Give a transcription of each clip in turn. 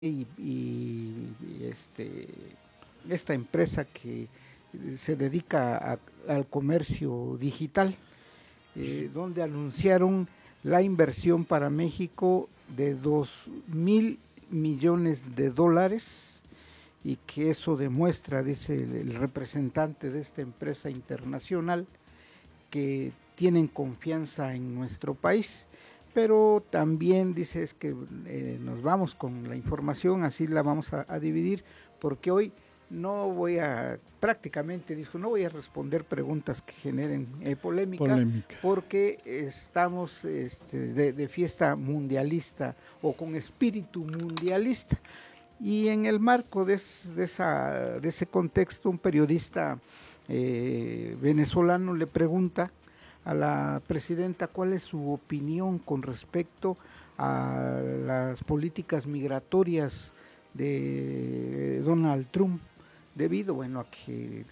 esta empresa que se dedica al comercio digital, donde anunciaron la inversión para México de 2.000 millones de dólares, y que eso demuestra, dice el representante de esta empresa internacional, que tienen confianza en nuestro país. Pero también dice es que nos vamos con la información, así la vamos a dividir, porque hoy no voy a, prácticamente dijo, no voy a responder preguntas que generen polémica, porque estamos de fiesta mundialista o con espíritu mundialista. Y en el marco de ese contexto, un periodista venezolano le pregunta a la presidenta cuál es su opinión con respecto a las políticas migratorias de Donald Trump, debido, bueno, a que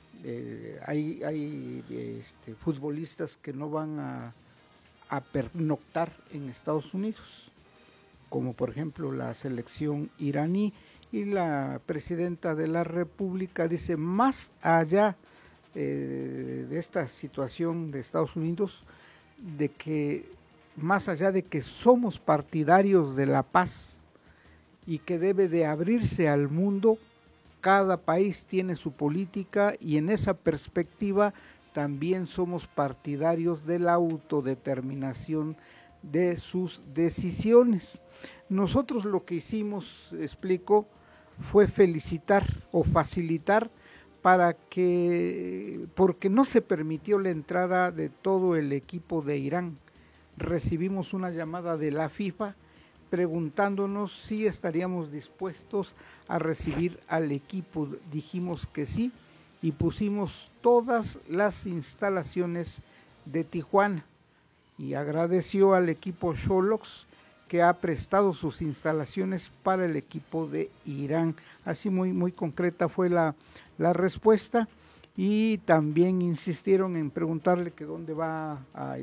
hay futbolistas que no van a pernoctar en Estados Unidos, como por ejemplo la selección iraní, y la presidenta de la República dice, más allá de esta situación de Estados Unidos, de que más allá de que somos partidarios de la paz y que debe de abrirse al mundo, cada país tiene su política, y en esa perspectiva también somos partidarios de la autodeterminación de sus decisiones. Nosotros lo que hicimos, explico, fue felicitar o facilitar porque no se permitió la entrada de todo el equipo de Irán. Recibimos una llamada de la FIFA preguntándonos si estaríamos dispuestos a recibir al equipo. Dijimos que sí, y pusimos todas las instalaciones de Tijuana, y agradeció al equipo Xolox que ha prestado sus instalaciones para el equipo de Irán. Así muy concreta fue la respuesta, y también insistieron en preguntarle que dónde va a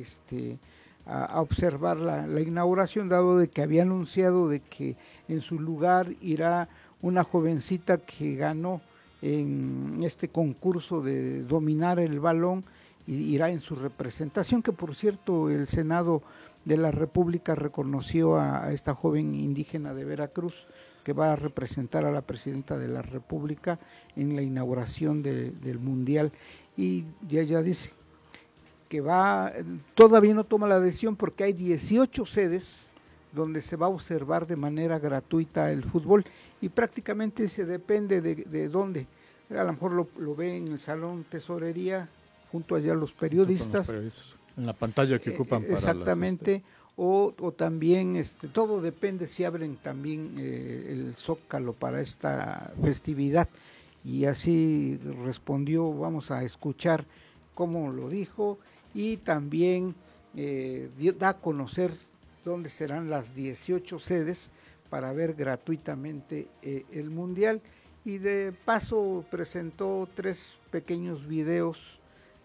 observar la inauguración, dado de que había anunciado de que en su lugar irá una jovencita que ganó en este concurso de dominar el balón, y irá en su representación, que por cierto el Senado de la República reconoció a esta joven indígena de Veracruz, que va a representar a la presidenta de la República en la inauguración del Mundial. Y ella dice que todavía no toma la decisión porque hay 18 sedes donde se va a observar de manera gratuita el fútbol, y prácticamente se depende de dónde. A lo mejor lo ve en el Salón Tesorería, junto allá a los periodistas, en la pantalla que ocupan para exactamente, o también todo depende si abren también el Zócalo para esta festividad. Y así respondió, vamos a escuchar cómo lo dijo, y también da a conocer dónde serán las 18 sedes para ver gratuitamente el Mundial, y de paso presentó 3 pequeños videos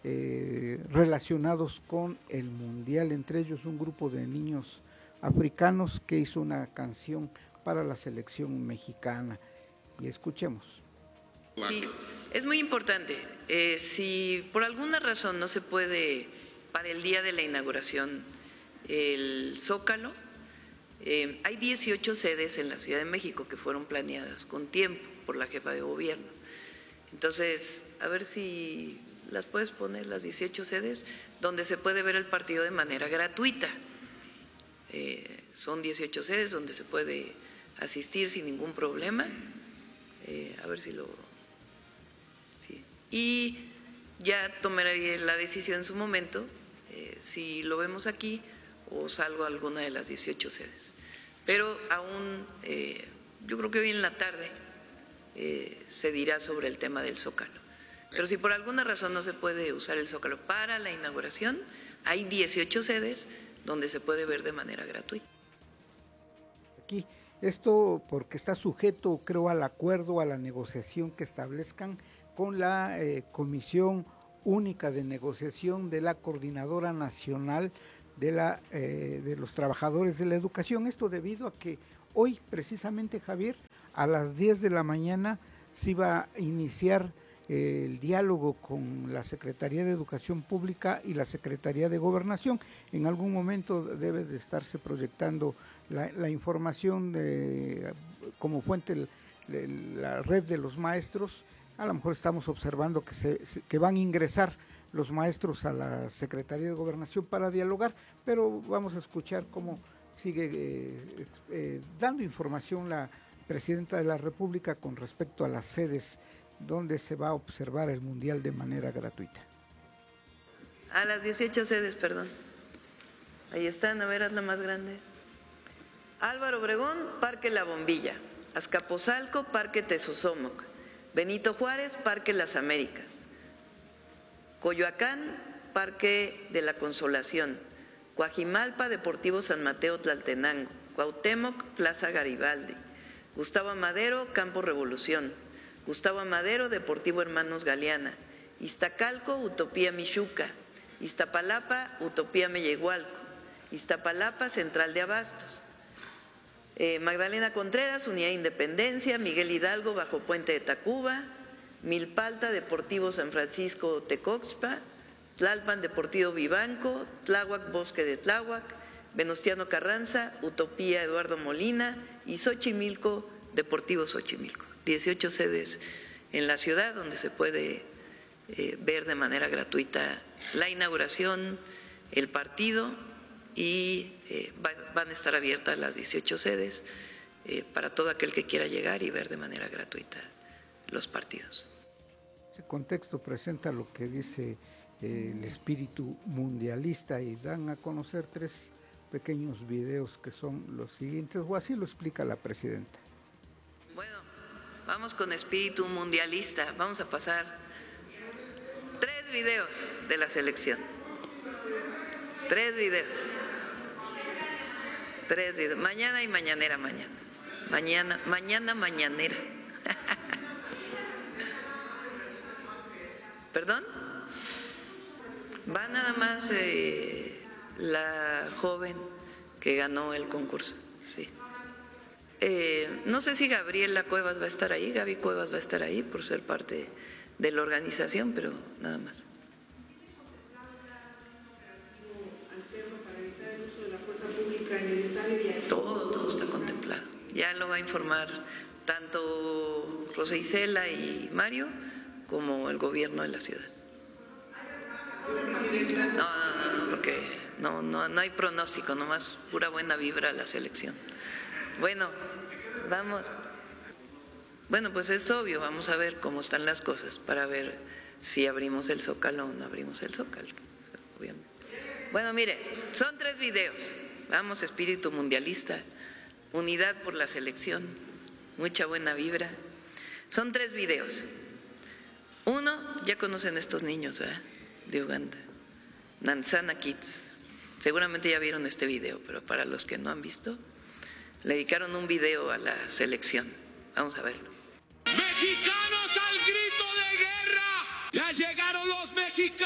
relacionados con el Mundial, entre ellos un grupo de niños africanos que hizo una canción para la selección mexicana. Y escuchemos. Sí, es muy importante. Si por alguna razón no se puede para el día de la inauguración el Zócalo, hay 18 sedes en la Ciudad de México que fueron planeadas con tiempo por la jefa de gobierno. Entonces, a ver si las puedes poner, las 18 sedes, donde se puede ver el partido de manera gratuita. Son 18 sedes donde se puede asistir sin ningún problema. A ver si lo... Sí. Y ya tomaré la decisión en su momento, si lo vemos aquí o salgo a alguna de las 18 sedes. Pero aún, yo creo que hoy en la tarde se dirá sobre el tema del Zócalo. Pero si por alguna razón no se puede usar el Zócalo para la inauguración, hay 18 sedes donde se puede ver de manera gratuita. Aquí, esto porque está sujeto, creo, al acuerdo, a la negociación que establezcan con la Comisión Única de Negociación de la Coordinadora Nacional de los Trabajadores de la Educación. Esto debido a que hoy precisamente, Javier, a las 10 de la mañana se iba a iniciar el diálogo con la Secretaría de Educación Pública y la Secretaría de Gobernación. En algún momento debe de estarse proyectando la información como fuente la red de los maestros. A lo mejor estamos observando que van a ingresar los maestros a la Secretaría de Gobernación para dialogar, pero vamos a escuchar cómo sigue dando información la Presidenta de la República con respecto a las sedes donde se va a observar el Mundial de manera gratuita. A las 18 sedes, perdón. Ahí están, a ver, haz la más grande. Álvaro Obregón, Parque La Bombilla. Azcapotzalco, Parque Tezosomoc. Benito Juárez, Parque Las Américas. Coyoacán, Parque de la Consolación. Coajimalpa, Deportivo San Mateo Tlaltenango. Cuauhtémoc, Plaza Garibaldi. Gustavo Amadero, Campo Revolución. Gustavo Amadero, Deportivo Hermanos Galeana. Iztacalco, Utopía Michuca. Iztapalapa, Utopía Mellehualco. Iztapalapa, Central de Abastos. Magdalena Contreras, Unidad Independencia. Miguel Hidalgo, Bajo Puente de Tacuba. Milpalta, Deportivo San Francisco Tecoxpa. Tlalpan, Deportivo Vivanco. Tláhuac, Bosque de Tláhuac. Venustiano Carranza, Utopía Eduardo Molina. Y Xochimilco, Deportivo Xochimilco. 18 sedes en la ciudad donde se puede ver de manera gratuita la inauguración, el partido y van a estar abiertas las 18 sedes para todo aquel que quiera llegar y ver de manera gratuita los partidos. Ese contexto presenta lo que dice el espíritu mundialista y dan a conocer 3 pequeños videos que son los siguientes, o así lo explica la presidenta. Bueno, vamos con espíritu mundialista. Vamos a pasar 3 videos de la selección. 3 videos. Mañana y mañanera mañana. Mañanera. ¿Perdón? Va nada más la joven que ganó el concurso, sí. No sé si Gabriela Cuevas va a estar ahí, Gaby Cuevas va a estar ahí por ser parte de la organización, pero nada más. Todo está contemplado. Ya lo va a informar tanto Rosa Isela y Mario como el gobierno de la ciudad. No, porque no hay pronóstico, nomás pura buena vibra a la selección. Bueno, vamos. Bueno, pues es obvio, vamos a ver cómo están las cosas para ver si abrimos el Zócalo o no abrimos el Zócalo, obviamente. Bueno, mire, son 3 videos. Vamos, espíritu mundialista, unidad por la selección, mucha buena vibra. Son 3 videos. Uno, ya conocen estos niños, ¿verdad? De Uganda, Nansana Kids. Seguramente ya vieron este video, pero para los que no han visto, le dedicaron un video a la selección. Vamos a verlo. ¡Mexicanos al grito de guerra! ¡Ya llegaron los